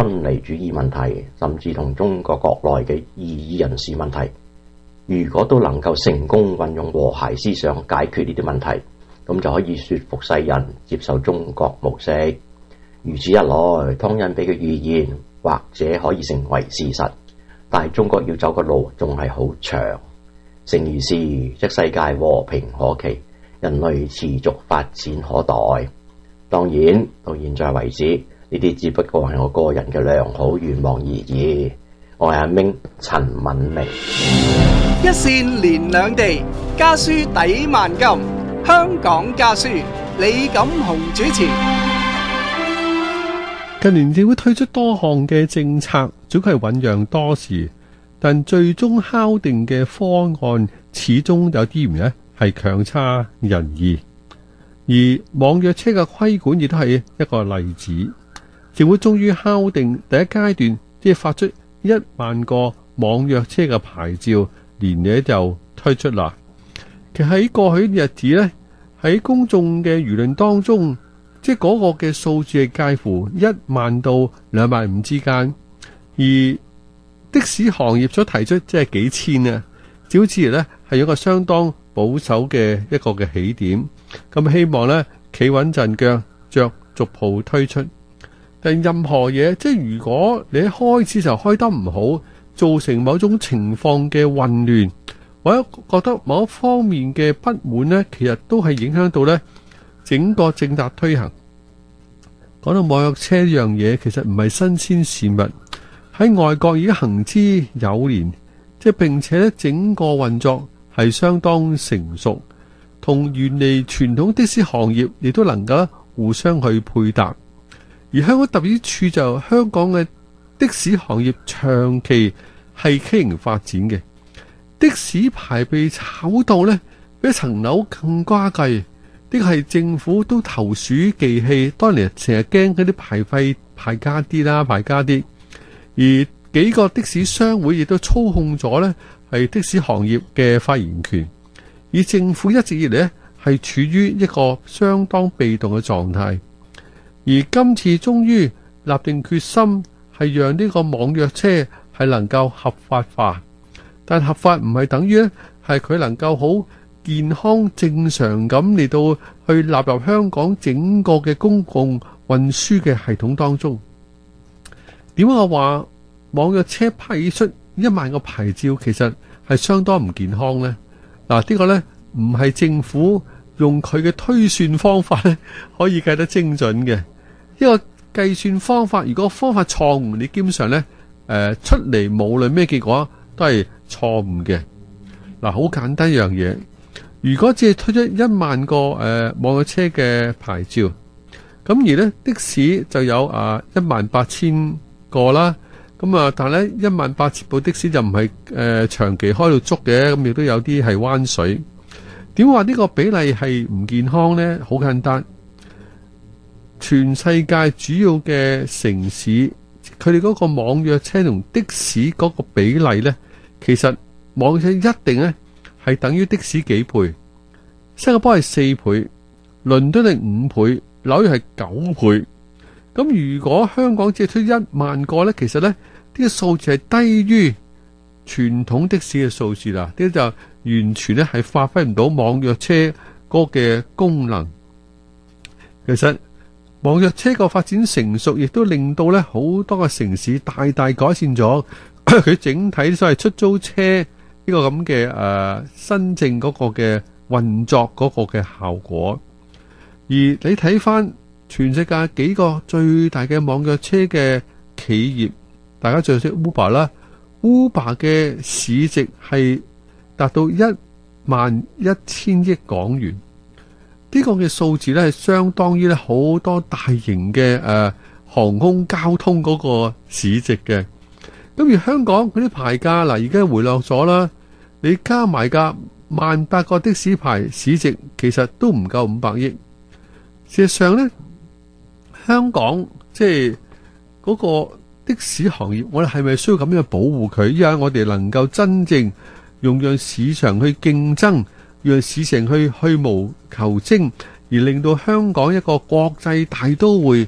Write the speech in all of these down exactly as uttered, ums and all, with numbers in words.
分離主義問題，甚至同中國國內嘅異議人士問題，如果都能夠成功運用和諧思想解決呢啲問題，咁就可以說服世人接受中國模式。如此一來，湯因比嘅預言或者可以成為事實，但係中國要走嘅路仲係好長。誠如是，則世界和平可期，人類持續發展可待。當然，到現在為止，呢啲只不過係我個人嘅良好願望而已。我係阿明陳敏明。 一線連兩地，家書抵萬金。香港家書，李錦雄主持。 近年政府推出多項嘅政策，總係醞釀多時，但最終敲定嘅方案始終有啲唔呢係強差人意。而網約車嘅規管亦都係一個例子。政府終於敲定第一階段，即係發出一萬個網約車嘅牌照，年內就推出啦。其實喺過去日子呢，喺公眾嘅輿論當中，即係嗰個嘅數字係介乎一萬到兩萬五之間，而的士行業所提出即係幾千啊，照之呢係一個相當保守嘅一個嘅起點。咁希望呢企穩陣腳，着逐步推出。但任何嘢，即係如果你一開始就開得唔好，造成某種情況嘅混亂，或者覺得某一方面嘅不滿呢，其實都係影響到呢整個政策推行。講到網約車呢樣嘢，其實唔係新鮮事物，喺外國已經行之有年，即係並且咧整個運作係相當成熟，同原嚟傳統的士行業亦都能夠互相去配搭。而香港特別之處就香港嘅的，的士行業長期係畸形發展嘅，的士牌被炒到呢比一層樓更加貴。呢個係政府都投鼠忌器，當年成日驚嗰啲牌費牌加啲啦，牌加啲。而幾個的士商會亦都操控咗呢係的士行業嘅發言權，而政府一直以嚟呢係處於一個相當被動嘅狀態。而今次終於立定決心，係讓呢個網約車係能夠合法化，但合法唔係等於呢係佢能夠好健康正常咁嚟到去納入香港整個嘅公共運輸嘅系統當中。點解我話網約車批出一萬個牌照其實係相當唔健康呢？嗱，呢個呢唔係政府用佢嘅推算方法咧可以計得精準嘅。一個計算方法，如果方法錯誤，你基本上呢誒、呃、出嚟無論咩結果都係錯誤嘅。嗱，好簡單一樣嘢。如果只係推出一萬個誒網約車嘅牌照，咁而咧的士就有啊一萬八千個啦，咁啊但係咧一萬八千部的士就唔係誒長期開到足嘅，咁亦都有啲係彎水。點話呢個比例係唔健康呢？好簡單，全世界主要嘅城市，佢哋嗰個網約車同的士嗰個比例咧，其實網約車一定咧。係等於的士幾倍，新加坡係四倍，倫敦係五倍，紐約係九倍。咁如果香港只係推一萬個咧，其實咧呢個數字係低於傳統的士嘅數字啦。呢就完全咧係發揮唔到網約車嗰個嘅功能。其實網約車個發展成熟，亦都令到咧好多個城市大大改善咗佢整體所謂出租車呢個咁嘅誒新政嗰個嘅運作嗰個嘅效果。而你睇翻全世界幾個最大嘅網約車嘅企業，大家最識 Uber 啦 ，Uber 嘅市值係達到一萬一千億港元，呢個嘅數字咧係相當於咧好多大型嘅誒航空交通嗰個市值嘅。咁而香港嗰啲牌價嗱，而家回落咗啦。你加埋價萬八個的士牌市值，其實都唔夠五百億。事實上咧，香港即係嗰個的士行業，我哋係咪需要咁樣保護佢？因為我哋能夠真正用讓市場去競爭，讓市場去去無求精，而令到香港一個國際大都會，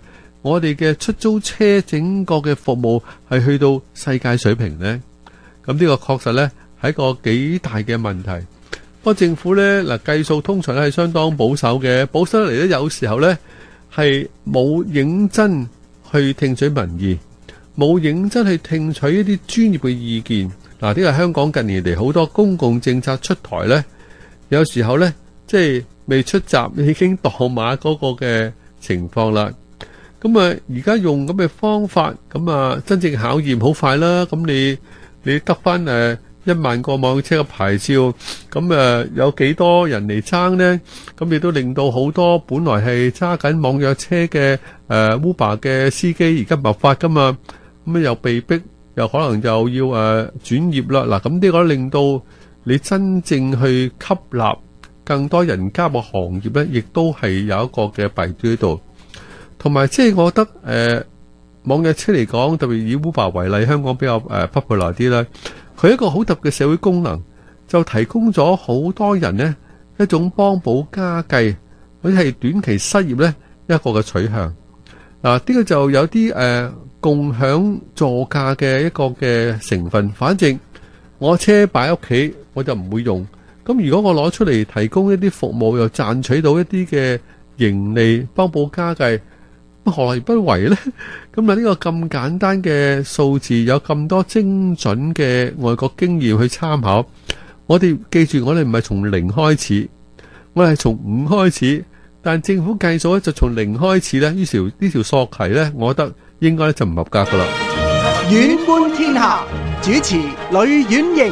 我哋嘅出租車整個嘅服務係去到世界水平呢？咁呢個確實呢係一個幾大嘅問題。不過政府呢，嗱計數通常係相當保守嘅，保守得嚟呢，有時候呢係冇認真去聽取民意，冇認真去聽取一啲專業嘅意見。嗱，呢個係香港近年嚟好多公共政策出台呢，有時候呢，即係未出閘已經墮馬嗰個嘅情況啦。咁啊，而家用咁嘅方法，咁啊真正考驗好快啦。咁你你得翻誒一萬個網約車嘅牌照，咁誒有幾多人嚟爭呢？咁亦都令到好多本來係揸緊網約車嘅誒 Uber 嘅司機而家違法噶嘛，咁啊又被逼，又可能又要誒轉業啦。嗱，咁呢個令到你真正去吸納更多人加入行業咧，亦都係有一個嘅弊端喺度。同埋即係我覺得誒、呃、網約車嚟講，特別以 Uber 為例，香港比較誒 popular 啲啦。佢一個好特別嘅社會功能，就提供咗好多人呢一種幫補家計或者係短期失業呢一個嘅取向。嗱，呢個就有啲誒、呃、共享座駕嘅一個嘅成分。反正我車擺喺屋企，我就唔會用。咁如果我攞出嚟提供一啲服務，又賺取到一啲嘅盈利，幫補家計，何樂而不為呢？咁啊，呢個咁簡單嘅數字，有咁多精準嘅外國經驗去參考。我哋記住，我哋唔係從零開始，我哋係從五開始。但政府計數咧就從零開始咧，於是呢條數題咧，我覺得應該就唔合格噶啦。 遠觀天下，主持呂婉瑩。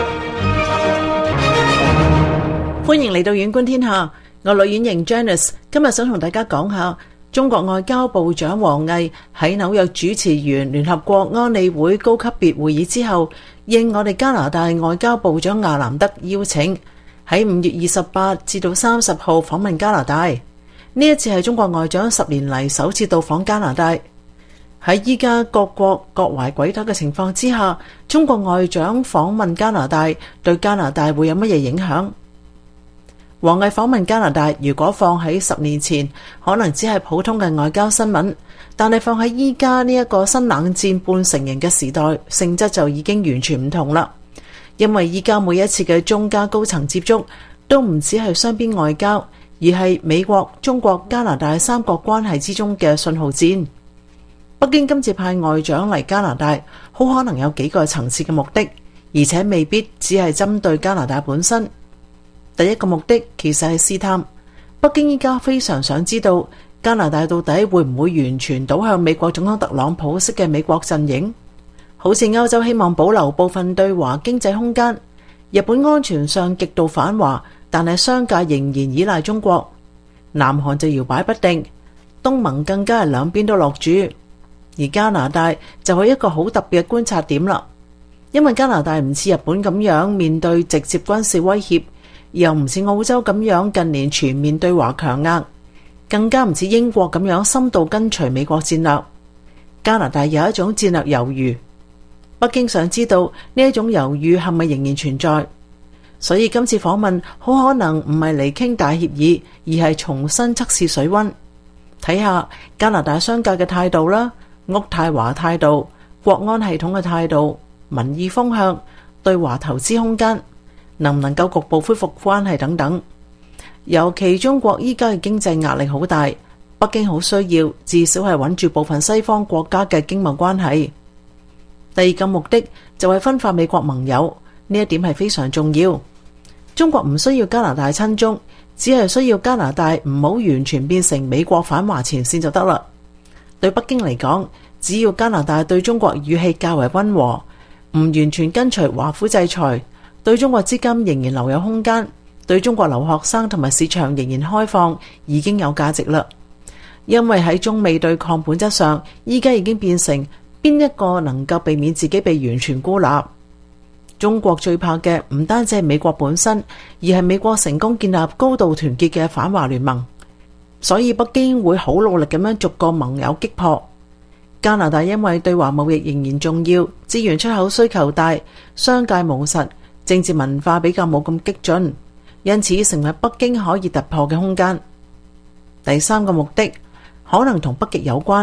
歡迎嚟到遠觀天下，我呂婉瑩 Janice 今日想同大家講下中國外交部長王毅喺紐約主持完聯合國安理會高級別會議之後，應我哋加拿大外交部長亞南德邀請，喺五月二十八至到三十號訪問加拿大。呢一次係中國外長十年嚟首次到訪加拿大。喺依家各國各懷鬼胎嘅情況之下，中國外長訪問加拿大對加拿大會有乜嘢影響？王毅訪問加拿大，如果放喺十年前，可能只係普通嘅外交新聞，但係放喺依家呢一個新冷戰半成型嘅時代，性質就已經完全唔同啦。因為依家每一次嘅中加高層接觸，都唔只係雙邊外交，而係美國、中國、加拿大三國關係之中嘅信號戰。北京今次派外長嚟加拿大，好可能有幾個層次嘅目的，而且未必只係針對加拿大本身。第一個目的其實係試探，北京依家非常想知道加拿大到底會唔會完全倒向美國總統特朗普式嘅美國陣營，好似歐洲希望保留部分對華經濟空間，日本安全上極度反華，但係商界仍然依賴中國，南韓就搖擺不定，東盟更加係兩邊都落注，而加拿大就係一個好特別嘅觀察點啦，因為加拿大唔似日本咁樣面對直接軍事威脅，又唔似澳洲咁樣近年全面對華強硬，更加唔似英國咁樣深度跟隨美國戰略。加拿大有一種戰略猶豫，北京想知道呢一種猶豫係咪仍然存在，所以今次訪問好可能唔係嚟傾大協議，而係重新測試水溫，睇下加拿大商界嘅態度啦，渥太華態度、國安系統嘅態度、民意風向、對華投資空間，能唔能夠局部恢復關係等等。尤其中國依家嘅經濟壓力好大，北京好需要至少係穩住部分西方國家嘅經貿關係。第二個目的就係分化美國盟友，呢一點係非常重要。中國唔需要加拿大親中，只係需要加拿大唔好完全變成美國反華前線就得啦。對北京嚟講，只要加拿大對中國語氣較為溫和，唔完全跟隨華府制裁，對中國資金仍然留有空間，對中國留學生同埋市場仍然開放，已經有價值啦。因為喺中美對抗本質上，依家已經變成邊一個能夠避免自己被完全孤立。中國最怕嘅唔單止係美國本身，而係美國成功建立高度團結嘅反華聯盟。所以北京會好努力咁樣逐個盟友擊破。加拿大因為對華貿易仍然重要，資源出口需求大，商界務實，政治文化比較冇咁激進，因此成為北京可以突破嘅空間。第三個目的可能同北極有關，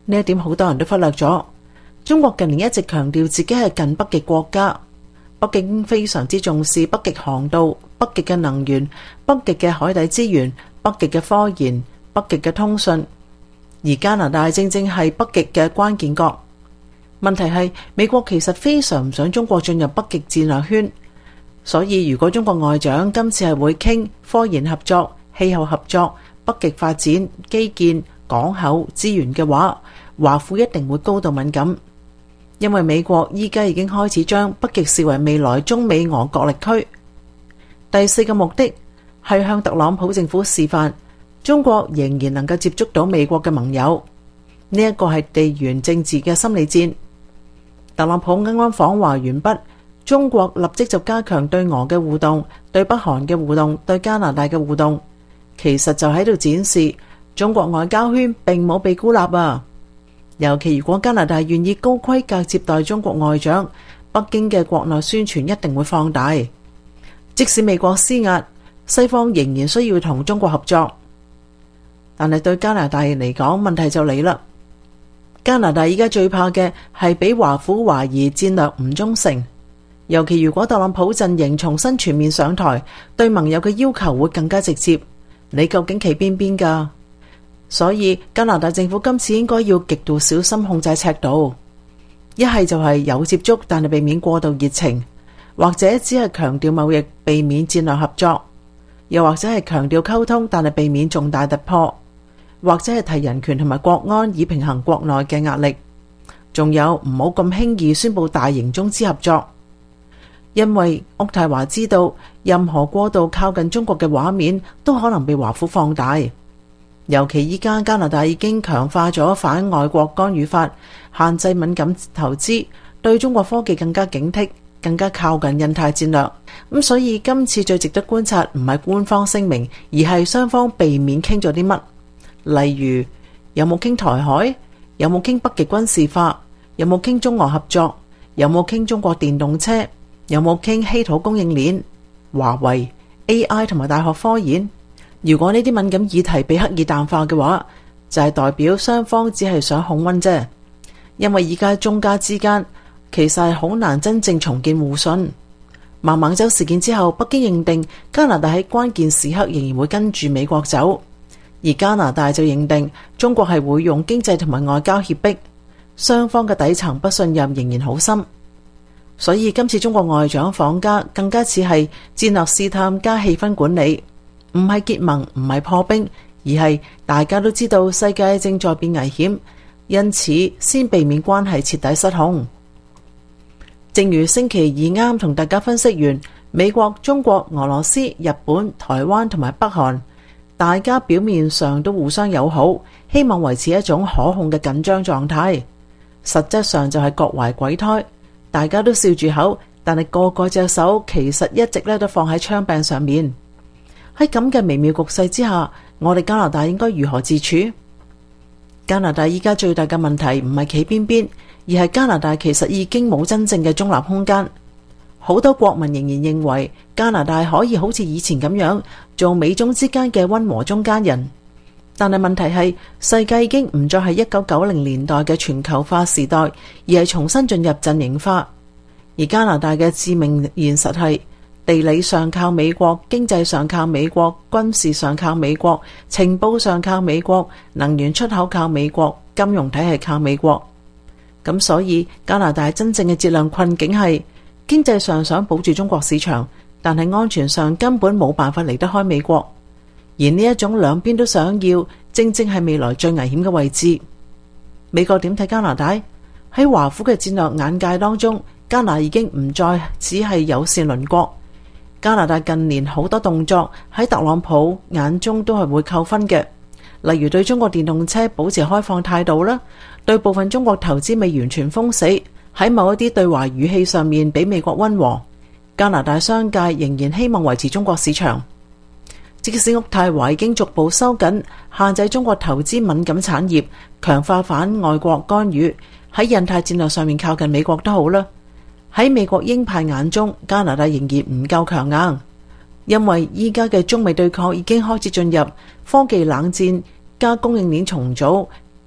呢一點好多人都忽略咗。中國近年一直強調自己係近北極國家，北京非常之重視北極航道、北極嘅能源、北極嘅海底資源、北極嘅科研、北極嘅通訊，而加拿大正正係北極嘅關鍵國。問題係美國其實非常唔想中國進入北極戰略圈，所以如果中國外長今次係會傾科研合作、氣候合作、北極發展、基建、港口、資源嘅話，華府一定會高度敏感。因為美國依家已經開始將北極視為未來中美俄角力區。第四個目的係向特朗普政府示範，中國仍然能夠接觸到美國嘅盟友。呢一個係地緣政治嘅心理戰。特朗普啱啱訪華完畢，中國立即就加強對俄嘅互動、對北韓嘅互動、對加拿大嘅互動，其實就喺度展示中國外交圈並冇被孤立啊！尤其如果加拿大願意高規格接待中國外長，北京嘅國內宣傳一定會放大。即使美國施壓，西方仍然需要同中國合作。但係對加拿大人嚟講，問題就嚟啦。加拿大依家最怕嘅係俾華府懷疑戰略唔忠誠，尤其如果特朗普陣營重新全面上台，對盟友嘅要求會更加直接。你究竟企邊邊㗎？所以加拿大政府今次應該要極度小心控制尺度，一係就係有接觸，但係避免過度熱情，或者只係強調貿易，避免戰略合作，又或者係強調溝通，但係避免重大突破，或者係提人權同埋國安以平衡國內嘅壓力。仲有唔好咁輕易宣布大型中資合作，因為渥太華知道任何過度靠近中國嘅畫面都可能被華府放大。尤其依家加拿大已經強化咗反外國干預法，限制敏感投資，對中國科技更加警惕，更加靠近印太戰略。咁所以今次最值得觀察唔係官方聲明，而係雙方避免傾咗啲乜。例如有冇傾台海，有冇傾北極軍事化，有冇傾中俄合作，有冇傾中國電動車，有冇傾稀土供應鏈、華為、A I 同埋大學科研。如果呢啲敏感議題被刻意淡化嘅話，就係代表雙方只係想控溫啫。因為而家中加之間其實係好難真正重建互信。孟晚舟事件之後，北京認定加拿大喺關鍵時刻仍然會跟住美國走，而加拿大就認定中國係會用經濟同埋外交脅迫，雙方嘅底層不信任仍然好深。所以今次中國外長訪加更加似係戰略試探加氣氛管理。唔係結盟，唔係破冰，而係大家都知道世界正在變危險，因此先避免關係徹底失控。正如星期二啱同大家分析完，美國、中國、俄羅斯、日本、台灣同埋北韓，大家表面上都互相友好，希望維持一種可控嘅緊張狀態，實質上就係各懷鬼胎，大家都笑住口，但係個個隻手其實一直咧都放喺槍柄上面。喺咁嘅微妙局勢之下，我哋加拿大應該如何自處？加拿大依家最大嘅問題唔係企邊邊，而係加拿大其實已經冇真正嘅中立空間。好多國民仍然認為加拿大可以好似以前咁樣做美中之間嘅溫和中間人，但係問題係世界已經唔再係一九九零年代嘅全球化時代，而係重新進入陣營化。而加拿大嘅致命現實係，地理上靠美國，經濟上靠美國，軍事上靠美國，情報上靠美國，能源出口靠美國，金融體系靠美國。咁所以加拿大真正嘅質量困境係經濟上想保住中國市場，但係安全上根本冇辦法離得開美國。而呢一種兩邊都想要，正正係未來最危險嘅位置。美國點睇加拿大？喺華府嘅戰略眼界當中，加拿大已經唔再只係友善鄰國。加拿大近年好多動作喺特朗普眼中都係會扣分嘅，例如對中國電動車保持開放態度啦，對部分中國投資未完全封死，喺某一啲對華語氣上面比美國溫和。加拿大商界仍然希望維持中國市場，即使渥太華已經逐步收緊限制中國投資敏感產業，強化反外國干預，喺印太戰略上面靠近美國都好啦。喺美國鷹派眼中，加拿大仍然唔夠強硬，因為依家嘅中美對抗已經開始進入科技冷戰加供應鏈重組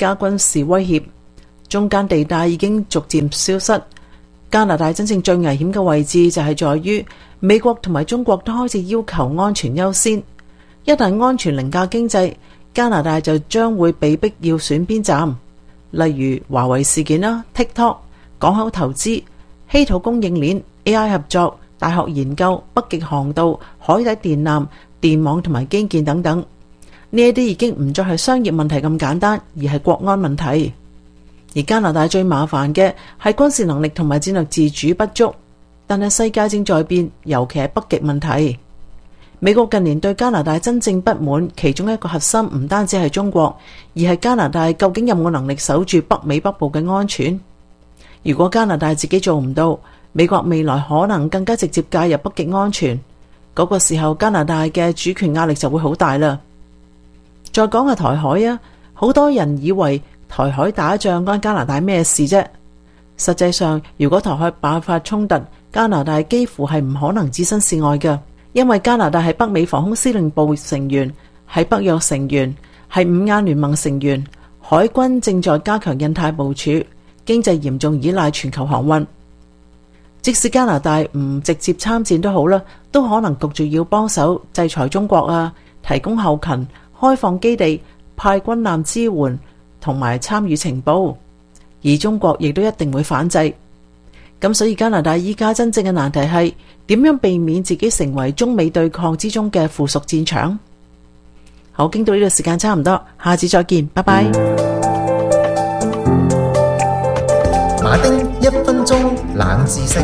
加軍事威脅，中間地帶已經逐漸消失。加拿大真正最危險嘅位置就係在於美國同埋中國都開始要求安全優先。一旦安全凌駕經濟，加拿大就將會被逼要選邊站。例如華為事件啦、TikTok、港口投資、稀土供應鏈、A I 合作、大學研究、北極航道、海底電纜、電網同埋基建等等。呢一啲已經唔再係商業問題咁簡單，而係國安問題。而加拿大最麻煩嘅係軍事能力同埋戰略自主不足。但係世界正在變，尤其係北極問題。美國近年對加拿大真正不滿，其中一個核心唔單止係中國，而係加拿大究竟有冇能力守住北美北部嘅安全？如果加拿大自己做唔到，美國未來可能更加直接介入北極安全。嗰個時候，加拿大嘅主權壓力就會好大啦。再講下台海啊，好多人以為台海打仗關加拿大咩事啫？實際上，如果台海爆發衝突，加拿大幾乎係唔可能置身事外嘅，因為加拿大係北美防空司令部成員，係北約成員，係五眼聯盟成員，海軍正在加強印太部署，經濟嚴重依賴全球航運。即使加拿大唔直接參戰都好啦，都可能焗住要幫手制裁中國啊，提供後勤、開放基地、派軍艦支援同埋參與情報，而中國亦都一定會反制。咁所以加拿大依家真正嘅難題係點樣避免自己成為中美對抗之中嘅附屬戰場。好，經到呢度時間差唔多，下次再見，拜拜。 馬丁一分鐘冷知識，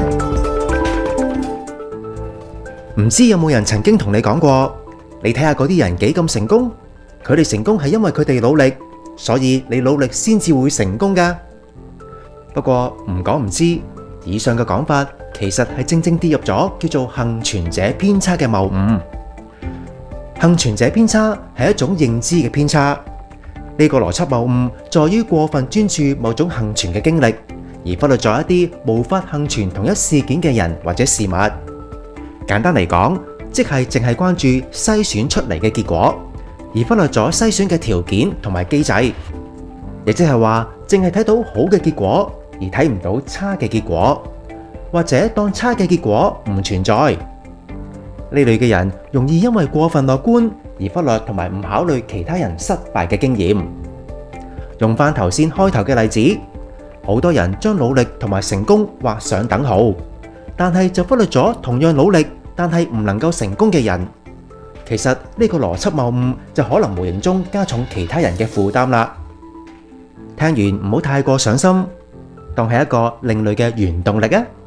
唔知有冇人曾經同你講過，你睇下嗰啲人幾咁成功，佢哋成功係因為佢哋努力，所以你努力先至會成功㗎。不過唔講唔知，以上嘅講法其實係正正跌入咗叫做幸存者偏差嘅謬誤。幸存者偏差係一種認知嘅偏差，呢個邏輯謬誤在於過分專注某種幸存嘅經歷，而忽略咗一啲無法幸存同一事件嘅人或者事物。簡單嚟講，即係淨係關注篩選出嚟嘅結果，而忽略咗篩選嘅條件同埋機制。亦即係話，淨係睇到好嘅結果，而睇唔到差嘅結果，或者當差嘅結果唔存在。呢類嘅人容易因為過分樂觀而忽略同埋唔考慮其他人失敗嘅經驗。用翻頭先開頭嘅例子，好多人將努力同埋成功畫上等號，但係就忽略咗同樣努力但係唔能夠成功嘅人。其實呢個邏輯謬誤就可能無形中加重其他人嘅負擔啦。聽完唔好太過上心，當係一個另類嘅原動力啊！